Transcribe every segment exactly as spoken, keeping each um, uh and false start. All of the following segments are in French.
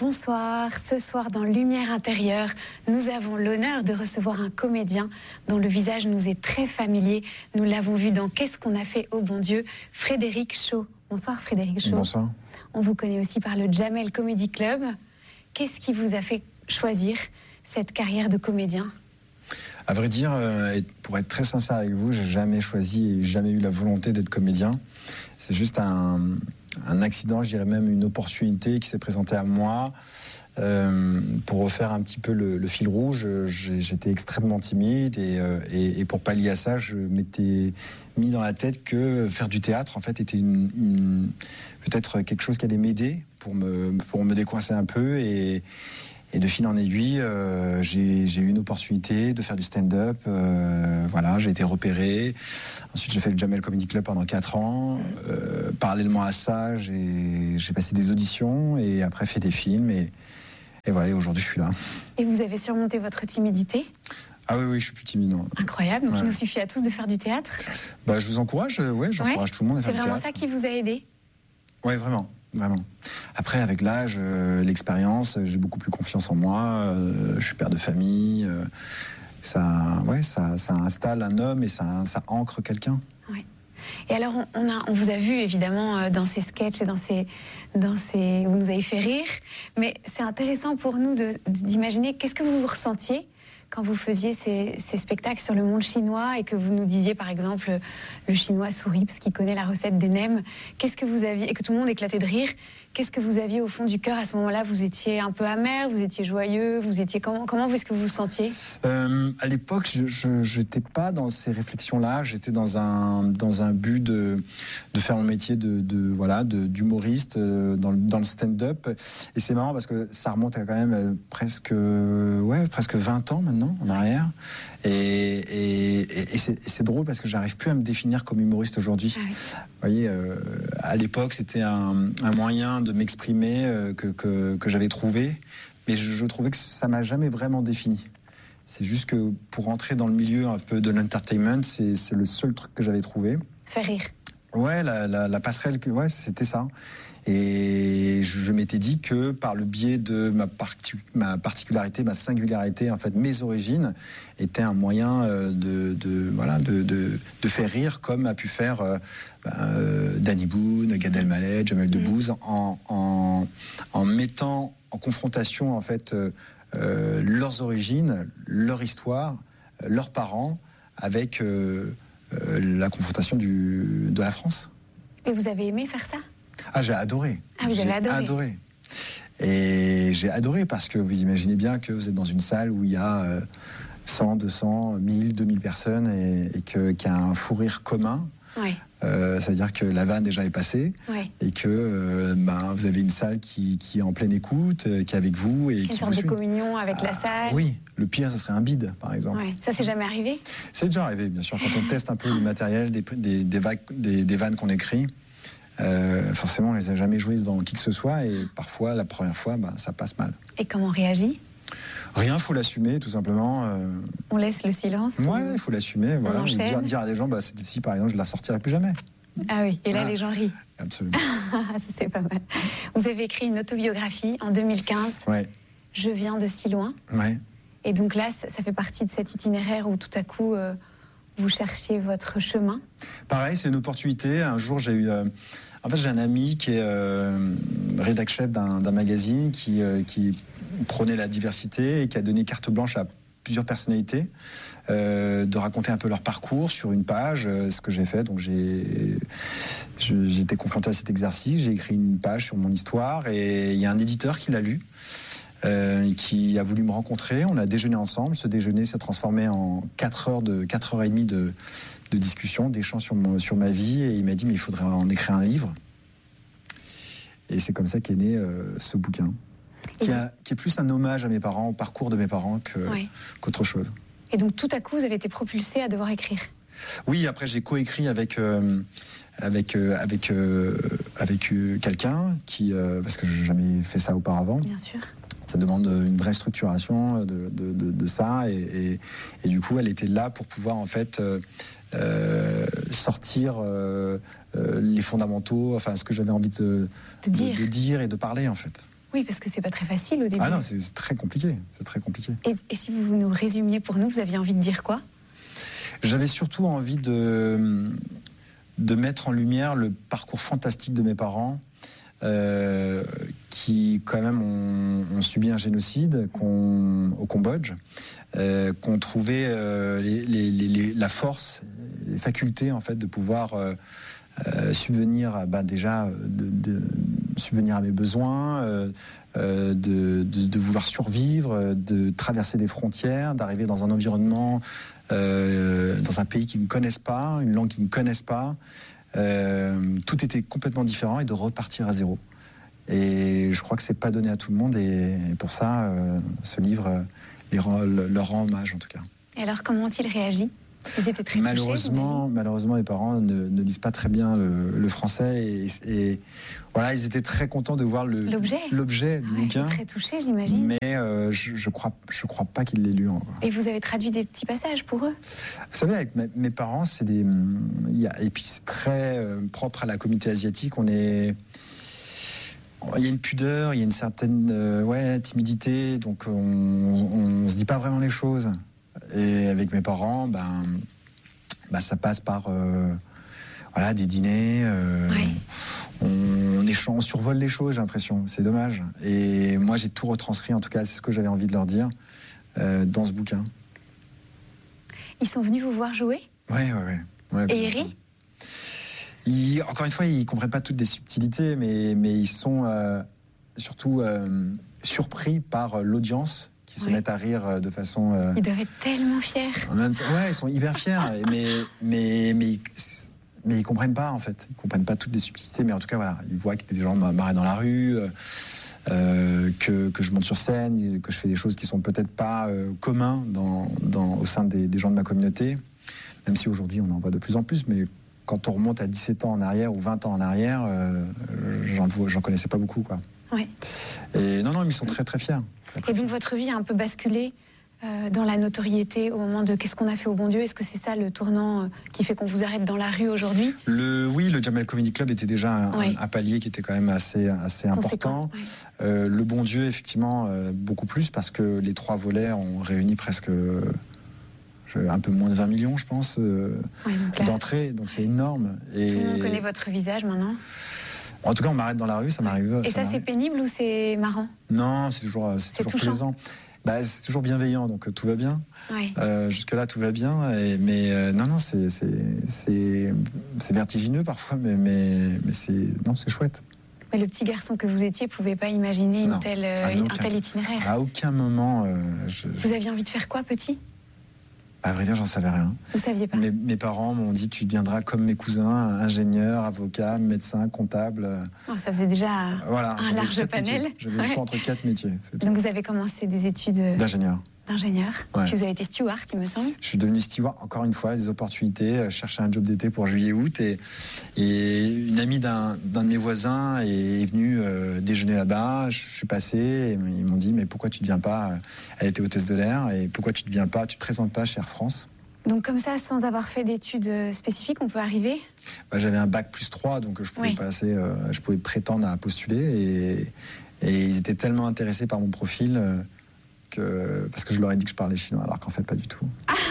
bonsoir. Ce soir, dans Lumière intérieure, nous avons l'honneur de recevoir un comédien dont le visage nous est très familier. Nous l'avons vu dans Qu'est-ce qu'on a fait au bon Dieu, Frédéric Shaw. Bonsoir Frédéric Shaw. Bonsoir. On vous connaît aussi par le Jamel Comedy Club. Qu'est-ce qui vous a fait choisir cette carrière de comédien ? À vrai dire, euh, pour être très sincère avec vous, j'ai jamais choisi et jamais eu la volonté d'être comédien. C'est juste un, un accident, je dirais même une opportunité qui s'est présentée à moi. Euh, pour refaire un petit peu le, le fil rouge, j'étais extrêmement timide et, euh, et, et pour pallier à ça, je m'étais mis dans la tête que faire du théâtre, en fait, était une, une, peut-être quelque chose qui allait m'aider pour me, pour me décoincer un peu et Et de fil en aiguille, euh, j'ai, j'ai eu une opportunité de faire du stand-up. Euh, voilà, j'ai été repéré. Ensuite, j'ai fait le Jamel Comedy Club pendant quatre ans. Euh, parallèlement à ça, j'ai, j'ai passé des auditions et après fait des films. Et, et voilà, et aujourd'hui, je suis là. Et vous avez surmonté votre timidité ? Ah oui, oui, je suis plus timide. Non. Incroyable. Donc, ouais. il nous suffit à tous de faire du théâtre ? Bah, je vous encourage. Ouais, j'encourage ouais. tout le monde à faire du théâtre. C'est vraiment ça qui vous a aidé ? Ouais, vraiment. Vraiment. Après, avec l'âge, euh, l'expérience, j'ai beaucoup plus confiance en moi. Euh, je suis père de famille. Euh, ça, ouais, ça, ça installe un homme et ça, ça ancre quelqu'un. Ouais. Et alors, on, on, a, on vous a vu évidemment dans ces sketchs et dans ces, dans ces, vous nous avez fait rire. Mais c'est intéressant pour nous de, d'imaginer qu'est-ce que vous ressentiez quand vous faisiez ces, ces spectacles sur le monde chinois et que vous nous disiez par exemple le chinois sourit parce qu'il connaît la recette des nems. Qu'est-ce que vous aviez, et que tout le monde éclatait de rire, qu'est-ce que vous aviez au fond du cœur à ce moment-là ? Vous étiez un peu amer, vous étiez joyeux, vous étiez comment, comment est-ce que vous vous sentiez ? euh, À l'époque, je n'étais pas dans ces réflexions-là. J'étais dans un dans un but de de faire mon métier de, de voilà de, d'humoriste dans le, dans le stand-up. Et c'est marrant parce que ça remonte à quand même presque ouais presque vingt ans maintenant en arrière. Et et, et, et, c'est, et c'est drôle parce que j'arrive plus à me définir comme humoriste aujourd'hui. Ah oui. Vous voyez, euh, à l'époque, c'était un, un moyen de m'exprimer euh, que, que, que j'avais trouvé, mais je, je trouvais que ça m'a jamais vraiment défini. C'est juste que pour entrer dans le milieu un peu de l'entertainment, c'est, c'est le seul truc que j'avais trouvé. Faire rire. Ouais, la, la, la passerelle, ouais, c'était ça. Et je, je m'étais dit que par le biais de ma, parti, ma particularité, ma singularité, en fait, mes origines étaient un moyen de, de voilà, de, de, de faire rire, comme a pu faire euh, euh, Danny Boone, Gad Elmaleh, Jamel Debbouze, en, en, en mettant en confrontation en fait euh, euh, leurs origines, leur histoire, leurs parents, avec euh, euh, la confrontation du, de la France. Et vous avez aimé faire ça ? Ah, j'ai adoré. Ah, vous j'ai avez adoré. adoré. Et j'ai adoré parce que vous imaginez bien que vous êtes dans une salle où il y a cent, deux cents, mille, deux mille personnes et, et que, qu'il y a un fou rire commun. Oui. Euh, ça veut dire que la vanne déjà est passée oui. et que euh, ben, vous avez une salle qui, qui est en pleine écoute, euh, qui est avec vous. Et une qui sorte vous de communion avec ah, la salle. Oui, le pire, ce serait un bide, par exemple. Ouais. Ça, c'est jamais arrivé ? C'est déjà arrivé, bien sûr. Quand on teste un peu le matériel, des, des, des, vagues, des, des vannes qu'on écrit, Euh, forcément, on les a jamais joués devant qui que ce soit et parfois, la première fois, bah, ça passe mal. Et comment on réagit ? Rien, faut l'assumer, tout simplement. Euh... On laisse le silence ? Ouais, il faut l'assumer. Voilà. Dire, dire à des gens, bah, cette ci, par exemple, je la sortirai plus jamais. Ah oui, et là, ah. les gens rient. Absolument. Ça, c'est pas mal. Vous avez écrit une autobiographie en deux mille quinze. Ouais. Je viens de si loin. Ouais. Et donc là, ça fait partie de cet itinéraire où tout à coup... Euh, vous cherchiez votre chemin ? Pareil, c'est une opportunité. Un jour, j'ai eu... Euh, en fait, j'ai un ami qui est euh, rédac-chef d'un, d'un magazine qui, euh, qui prônait la diversité et qui a donné carte blanche à plusieurs personnalités euh, de raconter un peu leur parcours sur une page, euh, ce que j'ai fait. Donc, j'ai, je, j'ai été confronté à cet exercice. J'ai écrit une page sur mon histoire et il y a un éditeur qui l'a lu. Euh, qui a voulu me rencontrer, on a déjeuné ensemble. Ce déjeuner s'est transformé en quatre heures de quatre heures et demie de, de discussion, d'échanges sur, mon, sur ma vie, et il m'a dit mais il faudrait en écrire un livre. Et c'est comme ça qu'est né euh, ce bouquin, qui, a, qui est plus un hommage à mes parents, au parcours de mes parents que, oui. qu'autre chose. Et donc tout à coup vous avez été propulsé à devoir écrire. Oui, après j'ai coécrit avec euh, avec euh, avec euh, avec euh, quelqu'un qui euh, parce que je n'ai jamais fait ça auparavant. Bien sûr. Ça demande une vraie structuration de, de, de, de ça et, et, et du coup elle était là pour pouvoir en fait euh, euh, sortir euh, euh, les fondamentaux, enfin ce que j'avais envie de, de, dire. de, de dire et de parler en fait. Oui, parce que c'est pas très facile au début. Ah non, c'est, c'est très compliqué. C'est très compliqué. Et, et si vous nous résumiez pour nous, vous aviez envie de dire quoi? J'avais surtout envie de, de mettre en lumière le parcours fantastique de mes parents, euh, qui quand même ont, ont subi un génocide qu'on, au Cambodge, euh, qu'on trouvait euh, les, les, les, la force, les facultés en fait de pouvoir euh, euh, subvenir, bah, déjà de, de subvenir à mes besoins, euh, euh, de, de, de vouloir survivre, de traverser des frontières, d'arriver dans un environnement, euh, dans un pays qu'ils ne connaissent pas, une langue qu'ils ne connaissent pas. Euh, tout était complètement différent et de repartir à zéro. Et je crois que c'est pas donné à tout le monde et, et pour ça, euh, ce livre euh, les rend, leur rend hommage en tout cas. Et alors, comment ont-ils réagi? Ils étaient très malheureusement, touchés, malheureusement, mes parents ne, ne lisent pas très bien le, le français et, et voilà, ils étaient très contents de voir le, l'objet, l'objet du ouais, bouquin. Très touchés, j'imagine. Mais euh, je, je crois, je crois pas qu'ils l'aient lu encore. Et vous avez traduit des petits passages pour eux? Vous savez, avec mes, mes parents, c'est des, il y a, et puis c'est très euh, propre à la communauté asiatique. On est Il y a une pudeur, il y a une certaine euh, ouais, timidité, donc on, on, on se dit pas vraiment les choses. Et avec mes parents, ben, ben ça passe par euh, voilà, des dîners, euh, oui. on, on, échange, on survole les choses, j'ai l'impression, c'est dommage. Et moi j'ai tout retranscrit, en tout cas c'est ce que j'avais envie de leur dire euh, dans ce bouquin. Ils sont venus vous voir jouer? Oui, oui, oui. Ouais, et ils rient? Ils, encore une fois, ils ne comprennent pas toutes les subtilités, mais, mais ils sont euh, surtout euh, surpris par l'audience qui se ouais. mettent à rire de façon... Euh, ils doivent être tellement fiers. En même temps, ouais, ils sont hyper fiers, mais, mais, mais, mais ils ne comprennent pas, en fait. Ils ne comprennent pas toutes les subtilités, mais en tout cas, voilà, ils voient que des gens m'arrêtent dans la rue, euh, que, que je monte sur scène, que je fais des choses qui ne sont peut-être pas euh, communs dans, dans, au sein des, des gens de ma communauté, même si aujourd'hui, on en voit de plus en plus, mais... Quand on remonte à dix-sept ans en arrière ou vingt ans en arrière, euh, j'en, j'en connaissais pas beaucoup, quoi. Ouais. Et non, non, ils sont très, très fiers. Très, très Et donc, fiers. votre vie a un peu basculé euh, dans la notoriété au moment de qu'est-ce qu'on a fait au bon Dieu? Est-ce que c'est ça le tournant euh, qui fait qu'on vous arrête dans la rue aujourd'hui? Le, Oui, le Jamel Comedy Club était déjà un, ouais. un, un palier qui était quand même assez, assez important. Ouais. Euh, le bon Dieu, effectivement, euh, beaucoup plus, parce que les trois volets ont réuni presque... un peu moins de vingt millions, je pense, euh, oui, donc d'entrées, donc c'est énorme. Et tout le monde connaît votre visage maintenant. En tout cas, on m'arrête dans la rue, ça m'arrive. Et ça, ça c'est pénible ou c'est marrant? Non, c'est toujours, c'est c'est toujours plaisant. Bah, c'est toujours bienveillant, donc tout va bien. Oui. Euh, jusque-là, tout va bien. Et, mais euh, non, non, c'est, c'est, c'est, c'est vertigineux parfois, mais, mais, mais c'est, non, c'est chouette. Mais le petit garçon que vous étiez ne pouvait pas imaginer une telle, euh, un aucun, tel itinéraire. À aucun moment. Euh, je, vous je... aviez envie de faire quoi, petit? À vrai dire, j'en savais rien. Vous saviez pas? Mes, mes parents m'ont dit, tu deviendras comme mes cousins, ingénieur, avocat, médecin, comptable. Oh, ça faisait déjà voilà, un large panel. Métiers. J'avais ouais. le choix entre quatre métiers. Donc vous avez commencé des études d'ingénieur. D'ingénieur. Ouais. Puis vous avez été steward, il me semble. Je suis devenu steward, encore une fois, des opportunités, chercher un job d'été pour juillet-août. Et, et une amie d'un, d'un de mes voisins est venue euh, déjeuner là-bas. Je suis passé et ils m'ont dit, mais pourquoi tu ne viens pas? Elle était hôtesse de l'air. Et pourquoi tu ne viens pas? Tu ne te présentes pas chez Air France? Donc comme ça, sans avoir fait d'études spécifiques, on peut arriver? bah, J'avais un bac plus trois, donc je pouvais, oui. passer, euh, je pouvais prétendre à postuler. Et, et ils étaient tellement intéressés par mon profil... Euh, Que, parce que je leur ai dit que je parlais chinois, alors qu'en fait, pas du tout.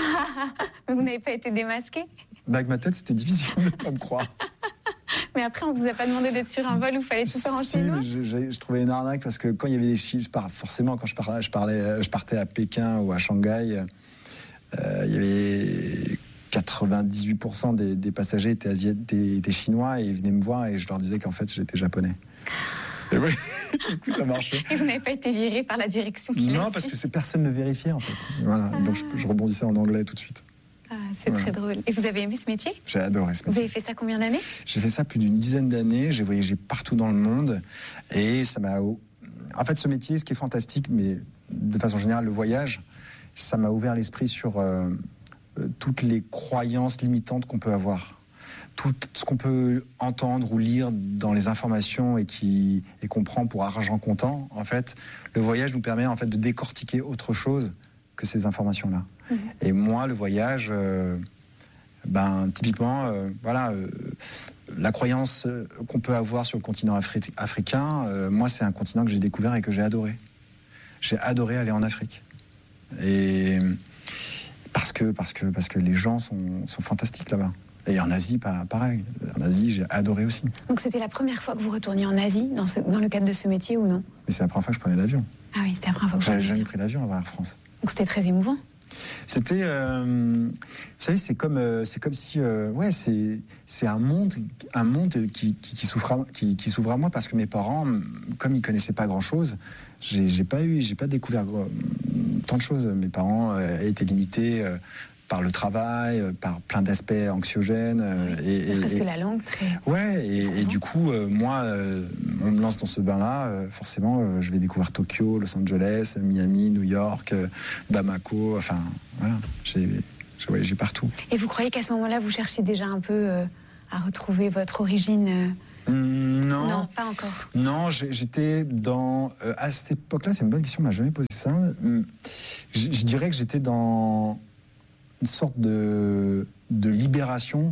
Mais vous n'avez pas été démasqué? Bah, avec ma tête, c'était difficile de ne pas me croire. Mais après, on vous a pas demandé d'être sur un vol où il fallait tout faire en si, chinois? je, je, je trouvais une arnaque parce que quand il y avait des chiffres, forcément, quand je, parlais, je, parlais, je partais à Pékin ou à Shanghai, euh, il y avait quatre-vingt-dix-huit pour cent des, des passagers étaient, asiat, étaient, étaient chinois et ils venaient me voir et je leur disais qu'en fait, j'étais japonais. Et oui, du coup, ça marchait. Et vous n'avez pas été viré par la direction qui l'a Non, parce que c'est, personne ne vérifiait, en fait. Voilà. Ah. Donc, je, je rebondissais en anglais tout de suite. Ah, c'est voilà. Très drôle. Et vous avez aimé ce métier? J'ai adoré ce métier. Vous avez fait ça combien d'années? J'ai fait ça plus d'une dizaine d'années. J'ai voyagé partout dans le monde. Et ça m'a... En fait, ce métier, ce qui est fantastique, mais de façon générale, le voyage, ça m'a ouvert l'esprit sur euh, toutes les croyances limitantes qu'on peut avoir. Tout ce qu'on peut entendre ou lire dans les informations et, qui, et qu'on prend pour argent comptant, en fait, le voyage nous permet en fait, de décortiquer autre chose que ces informations-là. Mmh. Et moi, le voyage, euh, Ben, typiquement, euh, voilà, euh, la croyance qu'on peut avoir sur le continent afri- africain, euh, moi, c'est un continent que j'ai découvert et que j'ai adoré. J'ai adoré aller en Afrique. Et parce que, parce que, parce que les gens sont, sont fantastiques là-bas. Et en Asie, pareil. En Asie, j'ai adoré aussi. Donc c'était la première fois que vous retourniez en Asie, dans, ce, dans le cadre de ce métier, ou non? Mais c'est la première fois que je prenais l'avion. Ah oui, c'était la première fois que je J'avais jamais pris l'avion avant Air France. Donc c'était très émouvant. C'était, euh, vous savez, c'est comme, euh, c'est comme si, euh, ouais, c'est, c'est un monde, un monde qui, qui, qui s'ouvre, à, qui, qui s'ouvre à moi parce que mes parents, comme ils connaissaient pas grand-chose, j'ai, j'ai pas eu, j'ai pas découvert euh, tant de choses. Mes parents euh, étaient limités euh, par le travail, euh, par plein d'aspects anxiogènes. Euh, oui, et, ne serait-ce et, que la langue, très. Ouais, et, et du coup, euh, moi, euh, on me lance dans ce bain-là. Euh, forcément, euh, je vais découvrir Tokyo, Los Angeles, Miami, New York, euh, Bamako. Enfin, voilà, j'ai, j'ai voyagé partout. Et vous croyez qu'à ce moment-là, vous cherchiez déjà un peu euh, à retrouver votre origine euh... Non. Non, pas encore. Non, j'étais dans... Euh, à cette époque-là, c'est une bonne question, on m'a jamais posé ça. Je, je dirais que j'étais dans une sorte de, de libération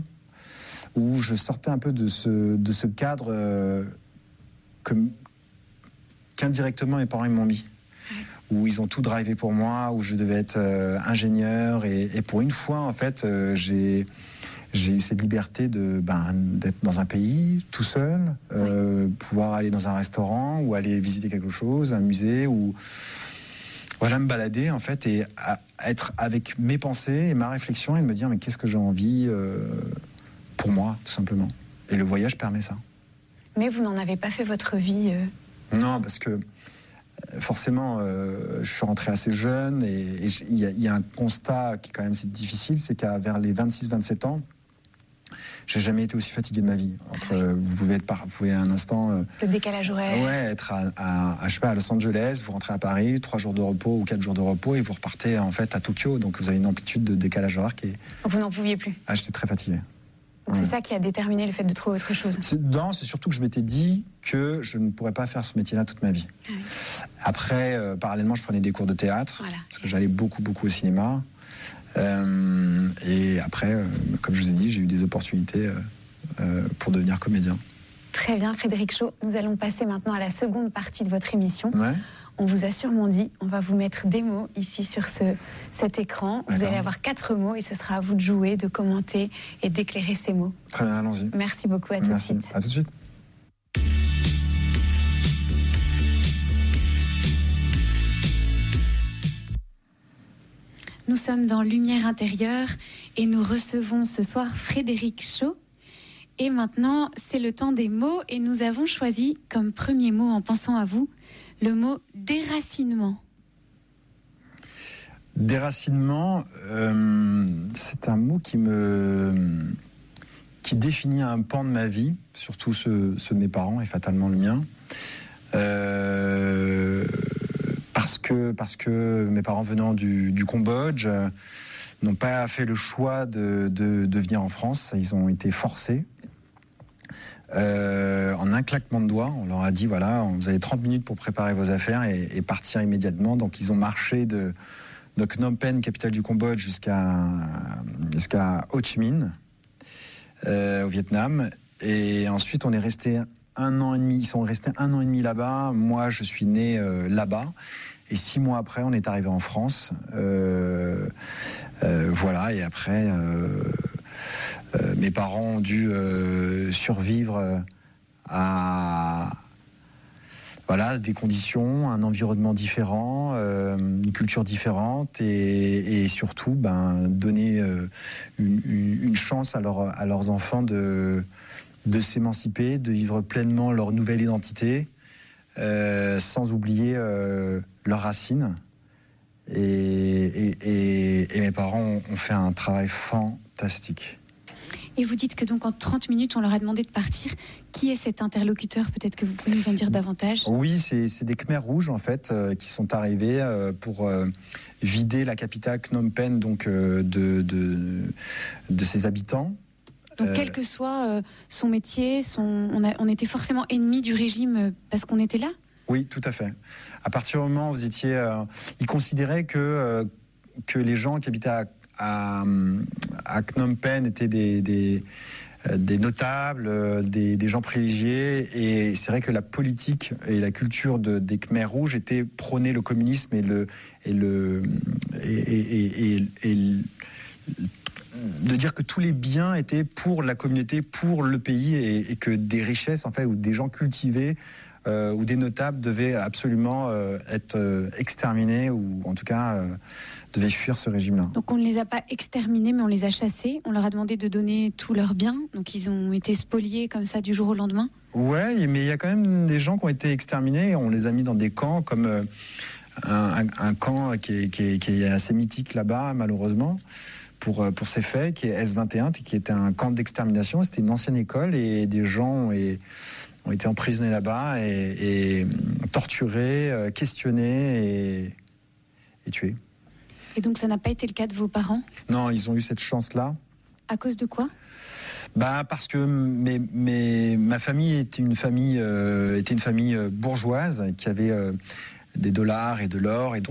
où je sortais un peu de ce, de ce cadre euh, que, qu'indirectement mes parents ils m'ont mis. Ouais. Où ils ont tout drivé pour moi, où je devais être euh, ingénieur. Et, et pour une fois, en fait, euh, j'ai... J'ai eu cette liberté de, ben, d'être dans un pays tout seul, euh, oui. pouvoir aller dans un restaurant ou aller visiter quelque chose, un musée, ou voilà, me balader en fait et à, à être avec mes pensées et ma réflexion et de me dire mais qu'est-ce que j'ai envie euh, pour moi tout simplement. Et le voyage permet ça. Mais vous n'en avez pas fait votre vie euh... Non, parce que forcément, euh, je suis rentré assez jeune et il y, y a un constat qui est quand même c'est difficile, c'est qu'à vers les vingt-six vingt-sept ans, j'ai jamais été aussi fatigué de ma vie. Entre, ah oui. Vous pouvez être par, vous pouvez un instant. Euh, le décalage horaire. Ouais, être à, à, à, je sais pas, à Los Angeles, vous rentrez à Paris, trois jours de repos ou quatre jours de repos et vous repartez en fait à Tokyo. Donc vous avez une amplitude de décalage horaire qui est. Donc vous n'en pouviez plus. Ah, j'étais très fatigué. Donc ouais. C'est ça qui a déterminé le fait de trouver autre chose. C'est, non, c'est surtout que je m'étais dit que je ne pourrais pas faire ce métier-là toute ma vie. Ah oui. Après, euh, parallèlement, je prenais des cours de théâtre voilà. Parce que j'allais beaucoup, beaucoup au cinéma. Euh, et après, euh, comme je vous ai dit, j'ai eu des opportunités. Euh, Euh, pour devenir comédien. Très bien, Frédéric Shaw. Nous allons passer maintenant à la seconde partie de votre émission. Ouais. On vous a sûrement dit, on va vous mettre des mots ici sur ce, cet écran. Vous allez avoir quatre mots et ce sera à vous de jouer, de commenter et d'éclairer ces mots. Très bien, allons-y. Merci beaucoup, à tout Merci. de suite. À tout de suite. Nous sommes dans Lumière intérieure et nous recevons ce soir Frédéric Shaw. Et maintenant, c'est le temps des mots et nous avons choisi comme premier mot en pensant à vous, le mot déracinement. Déracinement, euh, c'est un mot qui me qui définit un pan de ma vie, surtout ceux, ceux de mes parents et fatalement le mien. Euh, parce que parce que mes parents venant du, du Cambodge euh, n'ont pas fait le choix de, de, de venir en France, ils ont été forcés. Euh, en un claquement de doigts, on leur a dit voilà, vous avez trente minutes pour préparer vos affaires et, et partir immédiatement. Donc ils ont marché de, de Phnom Penh, capitale du Cambodge, jusqu'à, jusqu'à Ho Chi Minh, euh, au Vietnam. Et ensuite on est resté un an et demi, ils sont restés un an et demi là-bas. Moi je suis né euh, là-bas. Et six mois après, on est arrivé en France. Euh, euh, voilà, et après... Euh, Euh, mes parents ont dû euh, survivre à voilà, des conditions, un environnement différent, euh, une culture différente et, et surtout ben, donner euh, une, une chance à, leur, à leurs enfants de, de s'émanciper, de vivre pleinement leur nouvelle identité euh, sans oublier euh, leurs racines. Et, et, et, et mes parents ont, ont fait un travail fantastique. Et vous dites que donc en trente minutes, on leur a demandé de partir. Qui est cet interlocuteur? Peut-être que vous pouvez nous en dire davantage. Oui, c'est, c'est des Khmers rouges en fait euh, qui sont arrivés euh, pour euh, vider la capitale Phnom Penh donc euh, de, de de ses habitants. Donc, euh, quel que soit euh, son métier, son, on, a, on était forcément ennemis du régime parce qu'on était là. Oui, tout à fait. À partir du moment où vous étiez, euh, ils considéraient que euh, que les gens qui habitaient à à, à Phnom Penh étaient des, des, des notables, des, des gens privilégiés. Et c'est vrai que la politique et la culture de, des Khmers rouges étaient prônés le communisme et le... Et le et, et, et, et, et de dire que tous les biens étaient pour la communauté, pour le pays, et, et que des richesses, en fait, ou des gens cultivés, euh, ou des notables devaient absolument euh, être euh, exterminés, ou en tout cas euh, devaient fuir ce régime-là. Donc on ne les a pas exterminés, mais on les a chassés. On leur a demandé de donner tous leurs biens. Donc ils ont été spoliés comme ça du jour au lendemain. Ouais, mais il y a quand même des gens qui ont été exterminés. On les a mis dans des camps comme euh, un, un, un camp qui est, qui, est, qui est assez mythique là-bas, malheureusement. Pour, pour ces faits, qui est S vingt et un, qui était un camp d'extermination. C'était une ancienne école et des gens ont, et, ont été emprisonnés là-bas et, et torturés, questionnés et, et tués. Et donc ça n'a pas été le cas de vos parents? Non, ils ont eu cette chance-là. À cause de quoi? Bah parce que mes, mes, ma famille était une famille, euh, était une famille bourgeoise qui avait euh, des dollars et de l'or, et donc